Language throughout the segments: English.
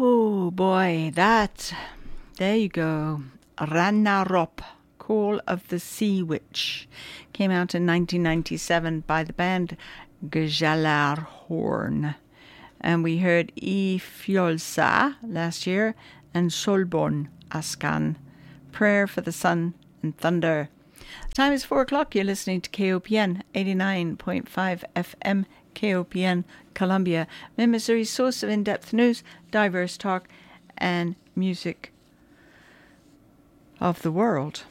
Oh boy, there you go. Rannarop, Call of the Sea Witch, came out in 1997 by the band Gjallarhorn. And we heard I Fjolsa last year and Solborn Askan, Prayer for the Sun and Thunder. The time is 4 o'clock. You're listening to KOPN 89.5 FM, KOPN Columbia, Missouri's source of in-depth news, diverse talk, and music of the world.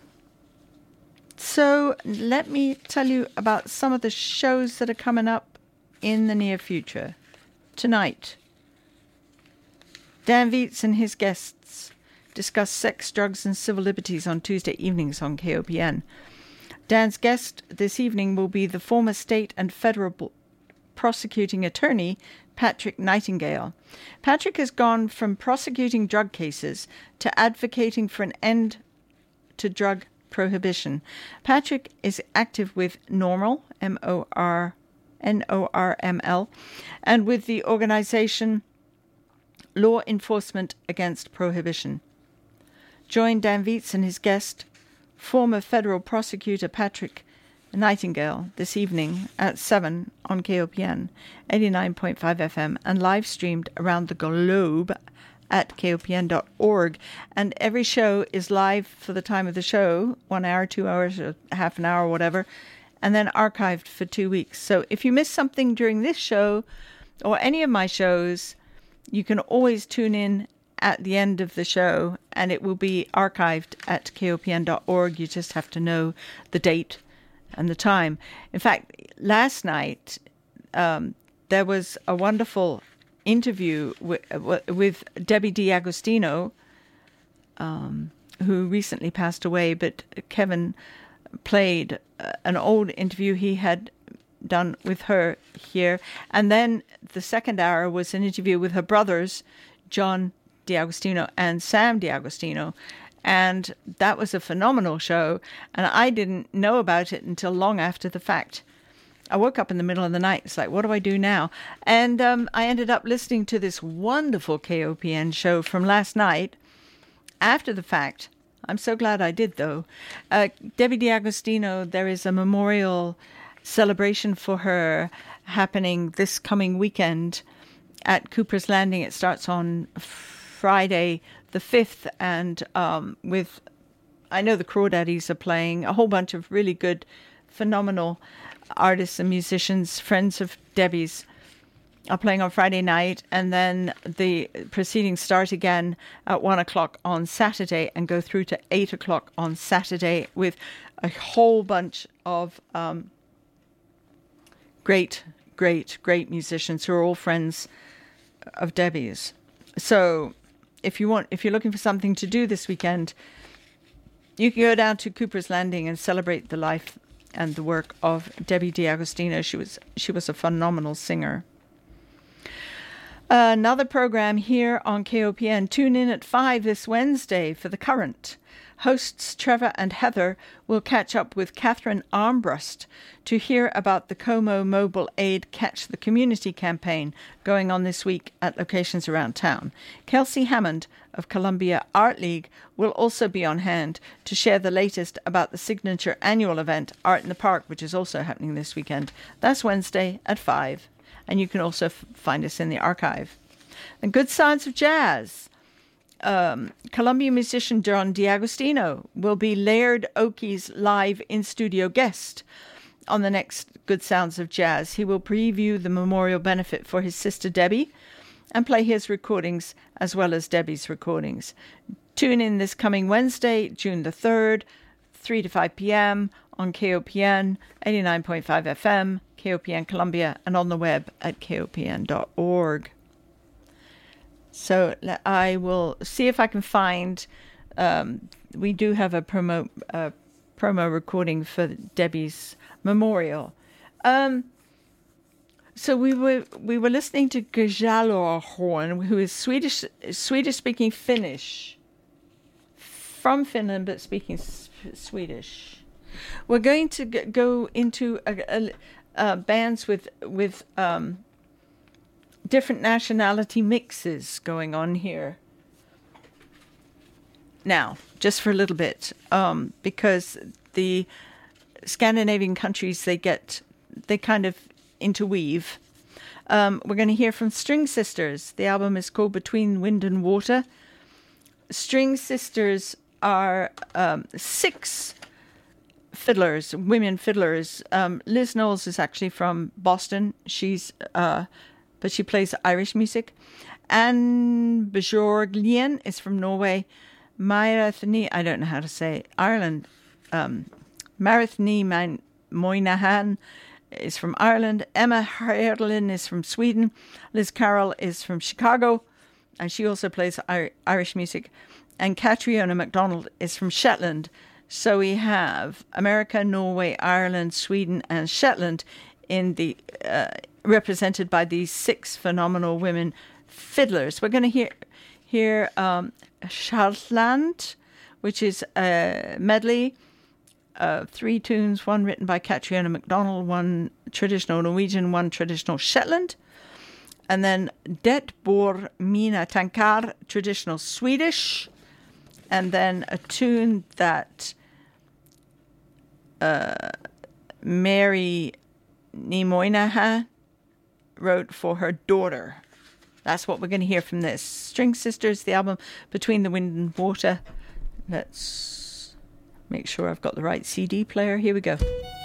So let me tell you about some of the shows that are coming up in the near future. Tonight, Dan Viets and his guests discuss sex, drugs, and civil liberties on Tuesday evenings on KOPN. Dan's guest this evening will be the former state and federal prosecuting attorney, Patrick Nightingale. Patrick has gone from prosecuting drug cases to advocating for an end to drug prohibition. Patrick is active with NORML, NORML, and with the organization Law Enforcement Against Prohibition. Join Dan Viets and his guest, former federal prosecutor Patrick Nightingale, this evening at 7 on KOPN 89.5 FM and live streamed around the globe at kopn.org. And every show is live for the time of the show, 1 hour, 2 hours, or half an hour, whatever, and then archived for 2 weeks. So if you miss something during this show or any of my shows, you can always tune in at the end of the show and it will be archived at kopn.org. You just have to know the date and the time. In fact, last night there was a wonderful interview with Debbie D'Agostino, who recently passed away, but Kevin played an old interview he had done with her here. And then the second hour was an interview with her brothers, John D'Agostino and Sam D'Agostino. And that was a phenomenal show. And I didn't know about it until long after the fact. I woke up in the middle of the night. It's like, what do I do now? And I ended up listening to this wonderful KOPN show from last night after the fact. I'm so glad I did, though. Debbie D'Agostino, there is a memorial celebration for her happening this coming weekend at Cooper's Landing. It starts on Friday the 5th, and with, I know the Crawdaddies are playing, a whole bunch of really good, phenomenal artists and musicians, friends of Debbie's, are playing on Friday night, and then the proceedings start again at 1 o'clock on Saturday and go through to 8 o'clock on Saturday with a whole bunch of great musicians who are all friends of Debbie's. So if you're looking for something to do this weekend, you can go down to Cooper's Landing and celebrate the life and the work of Debbie D'Agostino. She was a phenomenal singer. Another program here on KOPN. Tune in at 5 this Wednesday for The Current. Hosts Trevor and Heather will catch up with Catherine Armbrust to hear about the Como Mobile Aid Catch the Community campaign going on this week at locations around town. Kelsey Hammond of Columbia Art League will also be on hand to share the latest about the signature annual event, Art in the Park, which is also happening this weekend. That's Wednesday at 5. And you can also find us in the archive. And Good Sounds of Jazz. Columbia musician John D'Agostino will be Laird Oakey's live in-studio guest on the next Good Sounds of Jazz. He will preview the memorial benefit for his sister Debbie and play his recordings as well as Debbie's recordings. Tune in this coming Wednesday, June the 3rd, 3 to 5 p.m. on KOPN 89.5 FM, KOPN Columbia, and on the web at kopn.org. So I will see if I can find, we do have a promo recording for Debbie's memorial. So we were listening to Gjallarhorn, who is Swedish speaking Finnish, from Finland but speaking Swedish. We're going to go into bands with different nationality mixes going on here. Now, just for a little bit, because the Scandinavian countries, they kind of interweave. We're going to hear from String Sisters. The album is called Between Wind and Water. String Sisters are 6 fiddlers, women fiddlers. Liz Knowles is actually from Boston. But she plays Irish music. Anne Bjorglien is from Norway. Marathni, I don't know how to say it, Ireland. Marathni Moynihan is from Ireland. Emma Herlin is from Sweden. Liz Carroll is from Chicago, and she also plays Irish music. And Catriona MacDonald is from Shetland. So we have America, Norway, Ireland, Sweden, and Shetland in the represented by these 6 phenomenal women fiddlers. We're going to hear Sjalland, which is a medley of 3 tunes, one written by Catriona MacDonald, one traditional Norwegian, one traditional Shetland. And then Det bor mina tankar, traditional Swedish. And then a tune that Mary Nimoynaha wrote for her daughter. That's what we're going to hear from this. String Sisters, the album Between the Wind and Water. Let's make sure I've got the right CD player. Here we go.